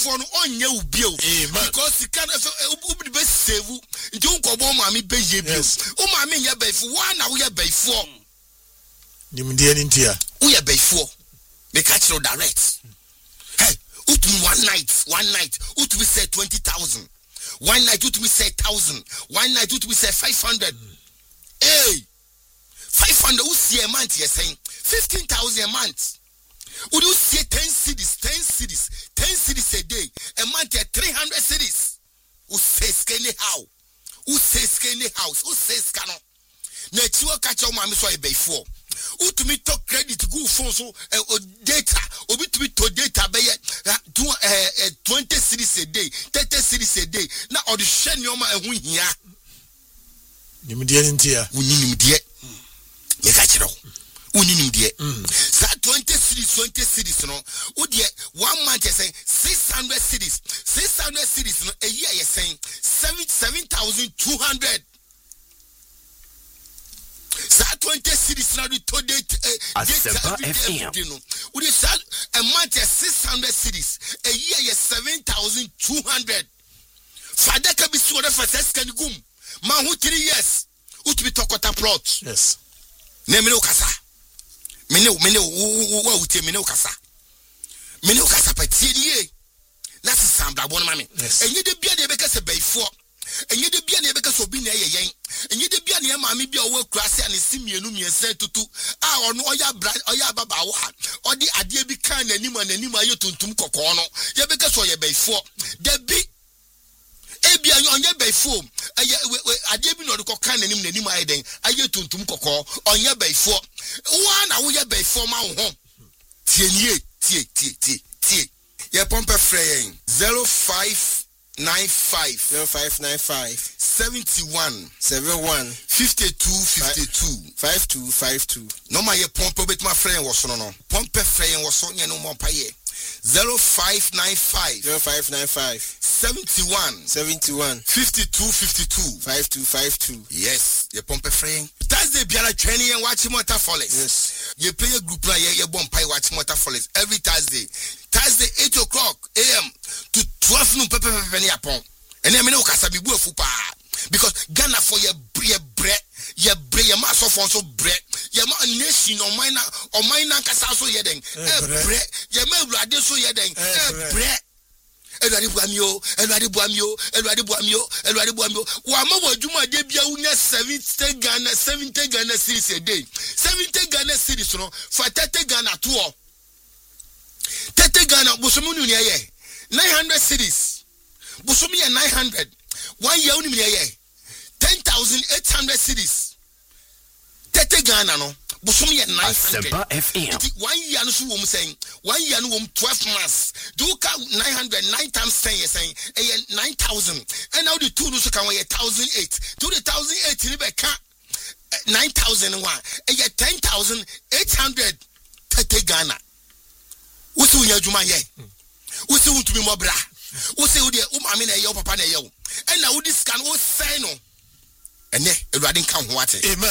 for no onye ubio because you can be best save nti unkobo maami be ye bio o maami ye be fu wa na wo ye be fu nimdie ni ntia wo ye be fu me catch you direct hey utumi one night utumi say 20,000 one night utumi say 1,000 one night utumi say 500 hey 500 who see a month you're saying 15,000 a month. Would you see 10 cities a day, a month at 300 cities? Who says Kenny how? Who says Kenny house? Who says Cano? Nature catch on my so I bay for. Who to me talk credit to go phone so data, or to me to data by 20 cities a day, 30 cities a day. Now, or the Shen Yoma and win here. You didn't hear. We need him, dear. You catch it all. Unim die. Sa 20 cities no. Wo die 1 month you saying 600 cities. 600 cities no a year you saying 7,200. Sa 20 cities no to date no. Wo die sa a month 600 cities. A year you 7,200. Father can be so for can gum. Man who 3 years. Who to be tokota plot. Yes. Nemino kasa. Mene uti mene ukasa patie na sisambra bon mame enye de bia de beka se bayfo enye de bia de beka so bi na yeyen enye de bia na maame bia wo kurase ane simienu miense tutu a ono oya baba wa odi ade bi kan nanim aye tuntum kokko no ye beka so ye bayfo de bi ebia onye bayfo ade bi no de kokkan nanim aye den aye tuntum kokko onye bayfo wa na wo ye bayfo ma wo ho tie ye pompe frey 0595 71 52 no ma ye pompe bet my friend was no pompe frey was so nye no mo paye 0595 71 52 yes ye pompe frey Thursday biara training and watch motor follies. Yes. You play a group like ye bomb pie watch motor follies every Thursday 8 o'clock a.m. to 12 noon pepe upon. And then me no kasa bi bu afupa because Ghana for your bread your mass of also bread your nation or mine kasa so ye den bread your me urade so ye den bread Elwadi buamio wa ma wadwuma de bia unya 70 Ghana cities a day 70 Ghana cities no for 30 Ghana to 30 Ghana bosomu nu ye 900 cities bosomu ye 900 1 year unu ye 10,800 cities 30 Ghana no bosom ye 900 1 year no so wo saying 1 year no wo 12 months do ka 900 9 times 10 you saying 9,000 and now the two no so can we 1,008 to the 1,008 ni be ka 9,001 and 10,800 30 Ghana wo se unya djuma ye wo se untumi mobra wo se wo de wo mame na ye wo papa na ye wo and now this can wo say no ene Edward kan ho ate